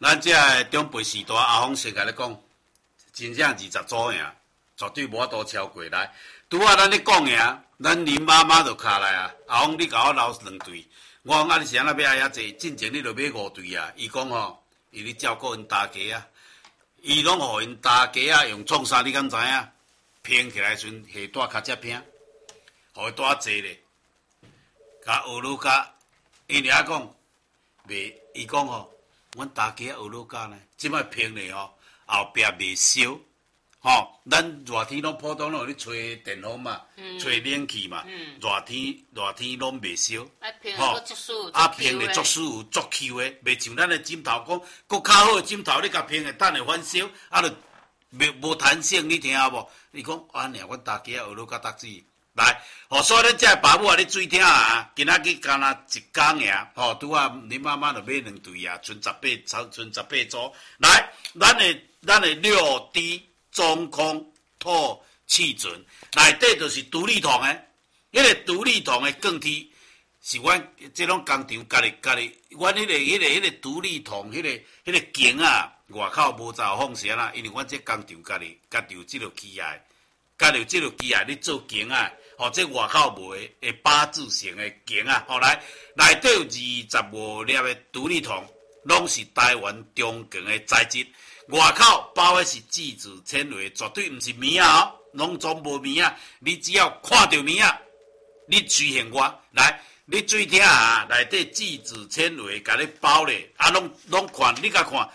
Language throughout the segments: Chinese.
咱这个中辈时代，阿峰先甲你讲，真正20组赢，绝对无法度超过来。拄啊，咱咧讲赢，咱林妈妈就卡来啊。阿峰，你甲我留2队，我讲啊，你是安怎要爱遐济？进前你就买5队啊。伊讲吼，伊咧照顾因大家啊，伊拢互因大家啊用创啥？你敢知影？拼起来时阵下带较接拼，互伊带坐咧，甲学儒家，因俩讲袂，伊讲吼。阮大家学儒家呢，即摆拼咧吼，后壁袂烧，吼，咱热天拢普通拢有咧吹电风嘛，吹冷气嘛，热天拢袂烧， 吼， 啊拼咧足舒服足 Q 诶，袂像咱诶枕头讲，搁较好诶枕头你甲拼诶，等会反烧，啊就无弹性，你听无？伊讲安尼，阮大家学儒家读书。来，所以咱这爸母啊，你注意听啊！今仔日干那一工尔，拄啊，你妈妈就买2队啊，剩18组。来，咱的6D 中空透气准，内底就是独立筒诶。迄个独立筒诶更替是阮即种工厂家己，阮迄个独立筒迄个镜啊，外口无照放射啦，因为阮这工厂家己有即个机械，你做镜啊。这外口无会8字形的镜啊，来内底有25粒的独立筒，拢是台湾中强的材质。外口包的是质子纤维，绝对毋是棉啊，拢总无棉啊。你只要看到棉啊，你随现我来，你注意听啊，内底质子纤维甲你包咧，啊，拢看，你甲看，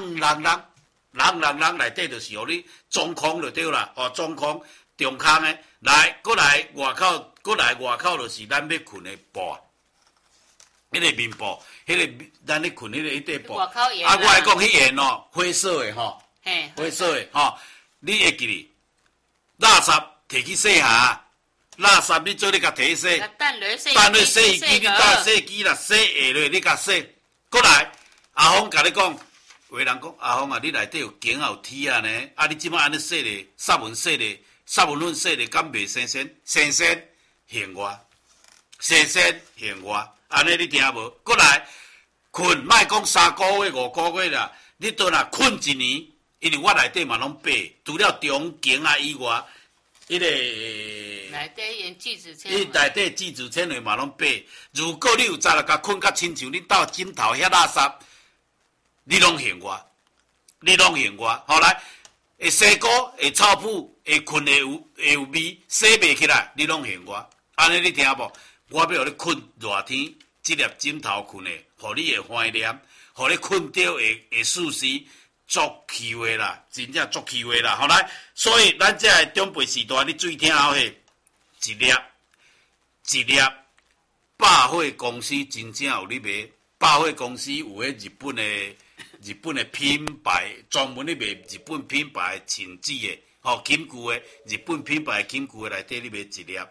人内底就是互你中空就对啦，中空。中空诶，来，过来外口就是咱要困诶布，迄个棉布，迄个咱咧困迄块布。 外口沿啊，我来讲迄沿哦，灰色诶吼，灰色诶吼，你会记哩？垃圾摕去洗下，垃圾你做你甲摕去洗， 等落洗衣机，你倒洗衣机啦，洗下落你甲洗。过来，阿峰甲你讲。有人讲阿峰啊，你内底有镜啊有铁啊呢？啊，你即摆安尼洗咧，杀蚊洗咧。杀蚊粉洗咧，敢袂新鲜？新鲜，现我，新鲜现我，安尼你听无？过来，困，莫讲3个月、5个月啦，你倒若困1年，因为我内底嘛拢备，除了中间啊以外，迄个内底用质子纤维，内底质子纤维嘛拢备。如果你有早来甲困甲亲像恁兜枕头遐垃圾，你拢现我，好来。会洗骨，会臭腐，会困会有味，洗袂起来，你拢嫌我。安尼你听无？我要互你困热天，即粒枕头困诶，互你会怀念，互你困着会舒适，足气话啦，真正足气话啦。好来，所以咱这个中辈时代，你注意听好嘿，一粒，百货公司真正有咧卖，百货公司有迄日本的品牌，专门咧卖日本品牌的裙子的，寝具的，日本品牌的寝具的内底咧卖一粒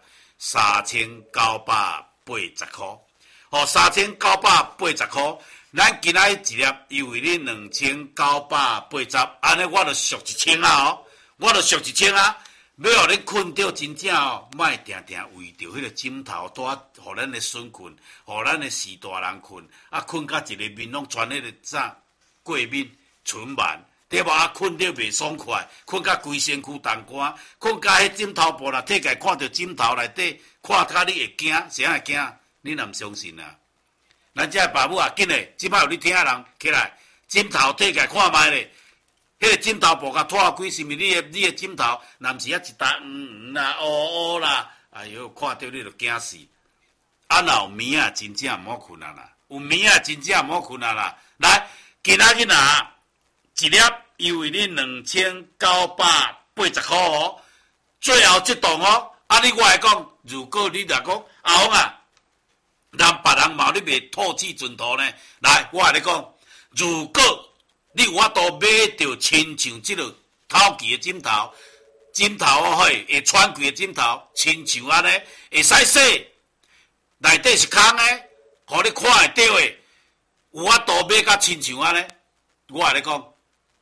3980块，3980块。咱今仔一粒又为你2980，安尼我就俗1000啊我就俗1000啊。要互你困着真正莫定定为着迄个枕头带，互咱的孙困，互咱的4大人困，困甲一个面拢穿迄个啥？过敏、唇螨，对无啊？困得袂爽快，困甲规身躯冻干，困甲迄枕头布啦，体界看到枕头内底，看甲你会惊，谁会惊？你若毋相信啊？咱这爸母啊，紧嘞！即摆有你听的人起来，枕头体界看卖咧，迄个枕头布甲拖开，是毋是你的枕头？若毋是一搭啦、乌啦，哎哟，看到你就惊死！若有棉啊，真正毋好困啊啦！有棉啊，真正毋好困啊啦！来。今仔日啊，一粒又为你2980块哦，最后这档哦。你我来讲，如果你若讲阿峰啊，别人嘛咧卖透气枕头呢，来我来讲，如果你有法度买到亲像这个透气的枕头会喘气的枕头，亲像安尼会使洗，内底是空的，互你看会到的。有法度买甲亲像安尼，我来讲，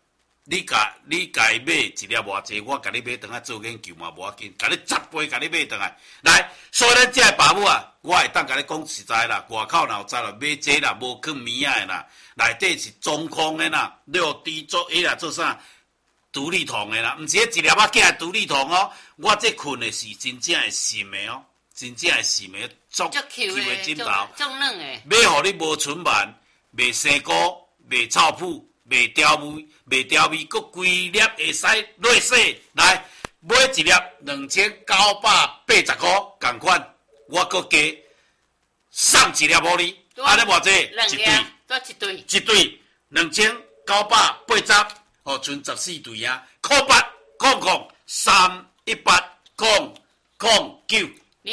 你甲伊买一粒偌济，我甲你买转来做研究嘛无要紧，甲你10杯甲你买转来。来，所以咱这爸母啊，我会当甲你讲实在啦，外口若有在啦，买这啦，无去面仔的啦，内底是中空的啦，6D 做啦做啥？独立筒的啦，毋是迄一粒仔寄来独立筒哦。我这困的是真正的心的哦，真正的心的足 Q 的枕头， 足软的， 买互你无存慢，袂生菇，袂臭腐。袂调味，佮规粒会使落洗来买一粒2980块，同款我佮加送一粒互你，安尼偌济？一对2980，哦，剩14对啊，0800318009。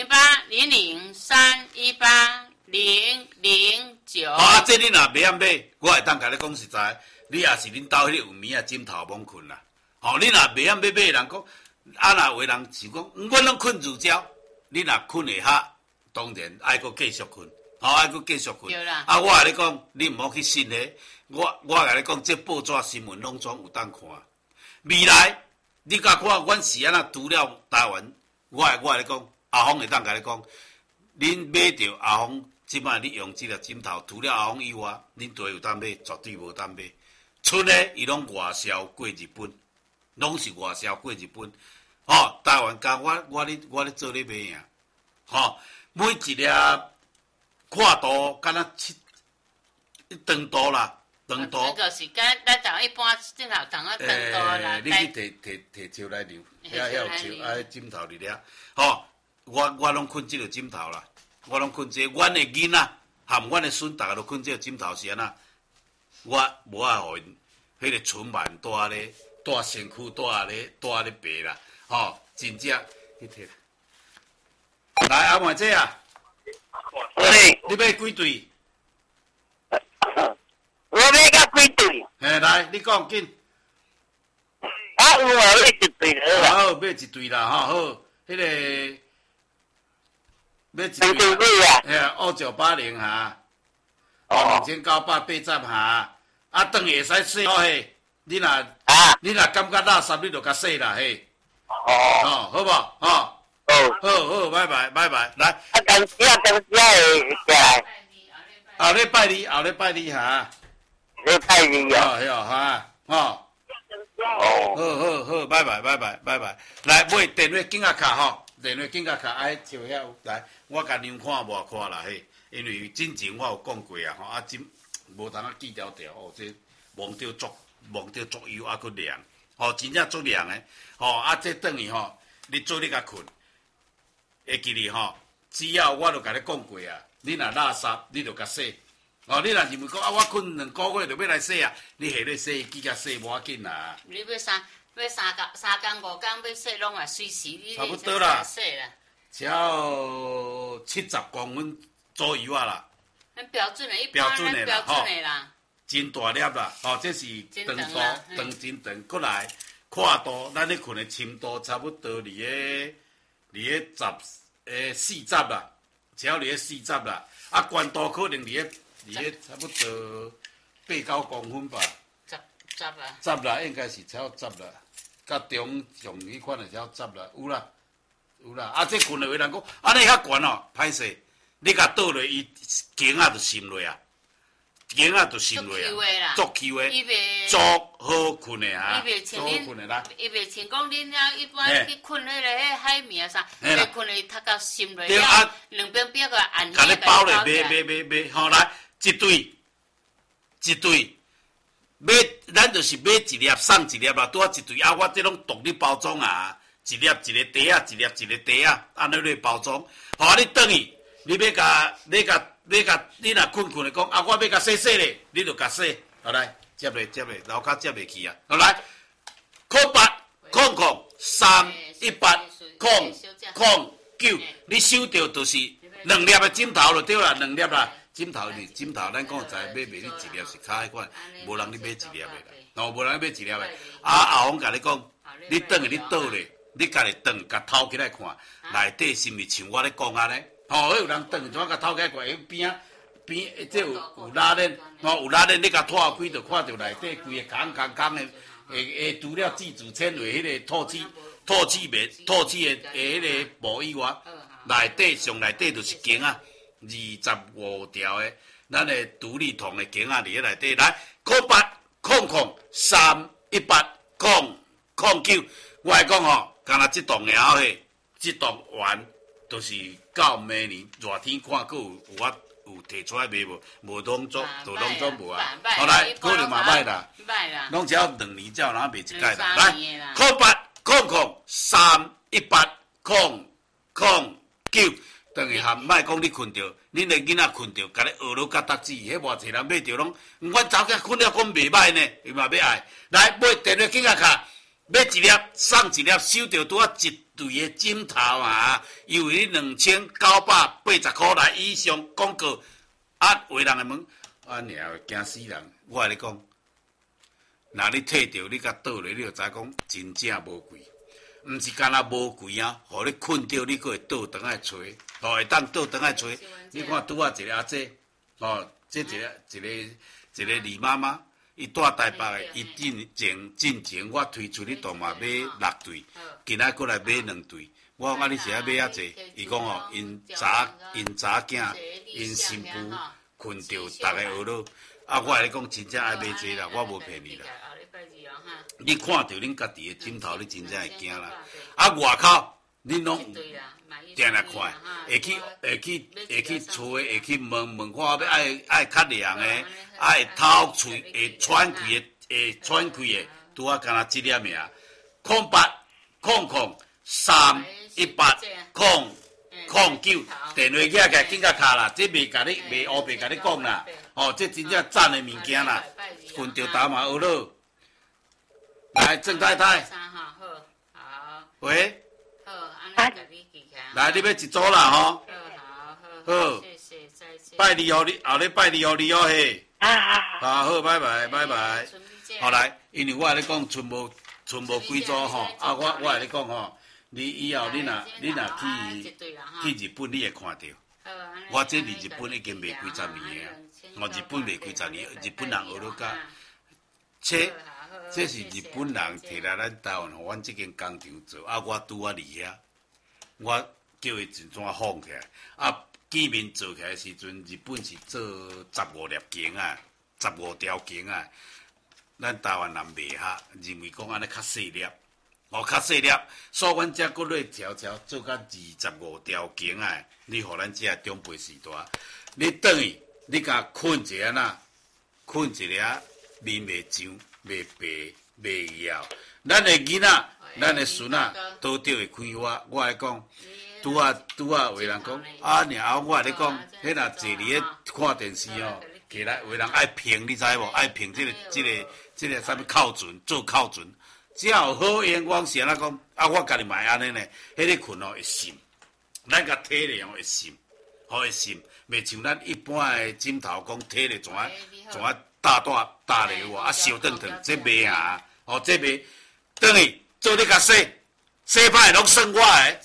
0800318009。 啊，这你若袂晓买，我会当甲你讲实在。你也是恁兜迄个有棉啊枕头罔困啦，吼！你若袂晓买人讲，啊若有人是讲，阮拢困乳胶，你若困会哈，当然爱搁继续困，吼，爱搁继续困。啊，我甲你讲，你毋好去信迄，我甲你讲，这报纸新闻拢总有当看。未来你甲看，阮是安那除了台湾，我甲你讲，阿峰会当甲你讲，恁买着阿峰，即摆你用即个枕头，除了阿峰以外，恁都有当买，绝对无当买。剩的伊拢外销过日本，拢是外销过日本。吼，台湾甲我咧做咧买啊，吼，每一粒看度敢若长度啦，长度。 就是咱就一般枕头长啊长度啦。 你去摕手来量，遐有手，啊，枕头伫遐。吼，我拢困即个枕头啦，我拢困即，阮的囡仔含阮的孙，逐个都困即个枕头是安那。我无爱互因，迄个存慢带咧，带身躯带咧白啦，吼，真正迄个。来，阿妹姐啊，你买几对？ 我买到几对？ 嘿，来，你讲紧。 啊，有啊，买一对了。 好，买一对啦，吼，好，迄个买一对。 对啊。 嘿，2980哈。2980哈，啊，当会使洗好嘿。你若感觉垃圾，你就甲洗啦嘿。哦，好无？吼。好，拜拜。来。 啊，当时会下来。 后礼拜二哈。 礼拜二哦。哈，吼。好，拜拜。来，买电话紧卡吼，爱照遐有来，我甲量看无看啦嘿。因为之前我有讲过啊，吼啊，真无通记条哦，这忘着足油啊，佫凉，吼，真正足凉诶，吼啊，这等于吼，你做你甲困，会记哩吼，只要我著甲你讲过啊，你若垃圾，你著甲洗，哦，你若认为讲啊，我困2个月著要来洗啊，你下咧洗机甲洗无要紧啦。 你要3工5工要洗，拢也随时你差不多啦， 洗啦， 只要70公分。左右啊啦， 标准的，一般咱标准的啦， 真大粒啦，吼，这是长度，长真长，过来看度，咱咧困的深度差不多伫咧40啦，只要伫咧40啦，啊，宽度可能伫咧差不多8-9公分吧，10啦，应该是超10啦，甲中上迄款的超10啦，有啦，啊，这困的有人讲，安尼遐悬哦，歹势。你甲倒落，伊颈仔就渗落啊，足气的，足好困的啊，足好困的啦。 伊袂像讲恁遐一般去困迄个海绵啥，袂困的头壳渗落了，两边边个按。 甲你包咧，买，吼来一对，买咱就是买一粒送一粒啦，拄啊一对啊，我这拢独立包装啊，一粒一个袋啊，一粒一个袋啊，安尼咧包装，吼你等于。你要甲，你若困的讲，啊，我要甲洗咧，你就甲洗，好来，接咧，楼骹接袂去啊，好来，0800318009，你收到就是2粒的枕头就对啦，2粒啦，枕头咱讲在买卖你一粒是卡迄款，无人你买一粒的啦，无人买一粒的，啊，后方甲你讲，你等下你倒咧，你家己甲偷起来看，内底是毋是像我咧讲安尼？吼，有人转怎甲偷开看，边这有拉链，吼有拉链，你甲拖开就看到内底规个空的， 会除了自主纤维迄个透气的迄个膜以外，内底就是茎啊，25条的，咱的独立筒的茎啊，伫迄内底。来，0800018009，我来讲吼，干那这栋了嘿，这栋完就是到明年热天看，佫有法有摕出来卖无？无拢总无啊。后来可能嘛歹啦，拢只要2年才有人卖一届啦。来，0800318009，等于含莫讲你困着，恁的囡仔困着，甲你学落甲搭子，迄偌济人买着拢，阮查某囝困了讲袂歹呢，伊嘛要爱。来买电话警察卡，买一粒送一粒，收着拄啊一对的枕头啊，优惠你2980块来以上广告。啊，有人会问，啊，尔会惊死人。我甲你讲，若你摕着你甲倒落，你就知讲真正无贵。毋是干那无贵啊，互你困着，你佫会倒转来找，会当倒转来找。你看拄啊一个阿姐，这一个李妈妈，伊住台北的，伊进前我推出去动嘛买6对，今仔过来买2对。我讲啊，你是爱买啊济？伊讲吼，因查囝，因新妇困着，逐个学落。啊，我来讲真正爱买济啦，我无骗你啦。你看到恁家己的枕头，你真正会惊啦。啊，外口恁拢定来看，会去厝的，会去问看要爱较凉的，爱透喙会喘气的，拄啊干那这粒名，0800318009，电话寄来警察卡啦，这袂甲你袂黑白甲你讲啦，这真正赞的物件啦，困着打嘛学落。来，郑太太。喂。好，安尼甲你记起来。来，你要一组啦吼。好，谢谢，再见。拜二互你，后日拜二互你哦嘿。好，拜拜。好来，因为我咧讲剩无几组吼，啊我来咧讲吼，你以后你若去日本，你会看到。我这伫日本已經賣幾十年啊，日本賣幾十年，日本人學到甲，這是日本人摕來咱台灣，互阮這間工廠做，啊，我拄啊離遐，我叫伊真怎放起來，啊，見面做起來的時陣，日本是做15粒間啊，15條間啊，咱台灣人袂遐，認為講安尼較細粒。較細粒，所以阮遮佫咧條做甲25條間啊！你互咱遮中輩時代，你等於你甲困一下呐，困一下面袂上，袂白，袂枵。咱的囡仔，咱的孫仔，都着會開花。我來講，拄啊有人講，啊，然後我來講，迄若坐佇咧看電視哦，起來有人愛評，你知無？愛評這個啥物靠船，做靠船。只要有好眼光是安怎讲？啊，我家己嘛会安尼呢。迄个困会渗，咱甲体力会渗，会渗，袂像咱一般的枕头讲体力怎大流啊，小顿，这袂啊，这袂。等于做你甲洗歹拢算我的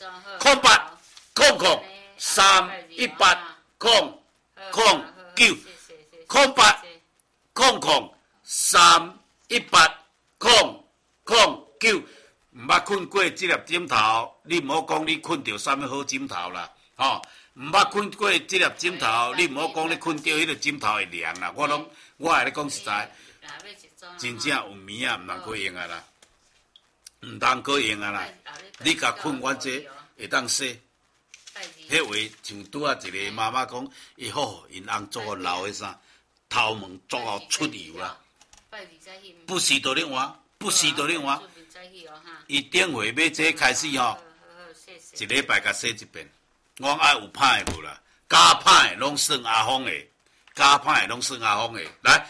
，0800318009，0800318009。09，毋捌困过这粒枕头，你毋好讲你困着啥物好枕头啦，毋捌困过这粒枕头，你毋好讲你困着迄个枕头会凉啦。我会咧讲实在，真正有眠啊，毋通可用啊啦，毋通可用啊啦。你甲困阮这会当洗，迄话像拄啊一个妈妈讲，伊好因翁做个老的啥，头毛做到出油啦，不时倒咧换。伊顶回买这开始吼，一礼拜甲洗一遍。我爱有歹的无啦，加歹的拢算阿峰的，来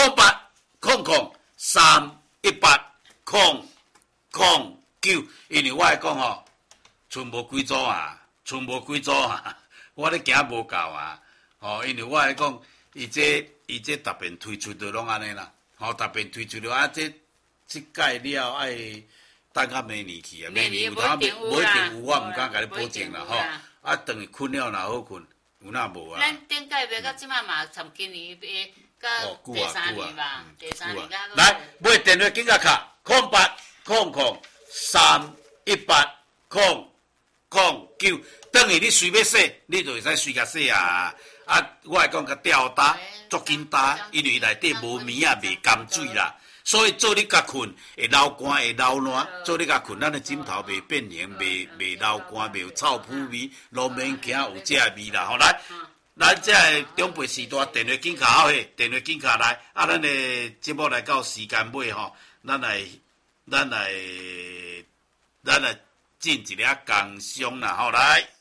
0800318009，因为我来讲吼，剩无几组啊，我咧行无够啊，因为我来讲，伊这逐遍推出都拢安尼啦，逐遍推出了啊这届了爱等到明年去啊，明年有当无一定有，我毋敢甲你保證啦吼。啊，等于困了若好困，有哪无啊？ 咱顶届买到即摆嘛，从今年到第3年吧，第3年到。 来买电话警察卡 0800380009，等于你随要洗，你就会使随甲洗啊。我来讲甲吊打，足紧打，因为内底无棉啊，袂甘水啦。所以做你甲困会流汗会流烂，做你甲困，咱的枕头袂变形，袂流汗，袂有臭扑味，都免惊有这味啦。好来，咱这中辈时代电话紧卡好嘿，电话紧卡来，咱的节目来到时间尾吼，咱来进一个工商啦，好来。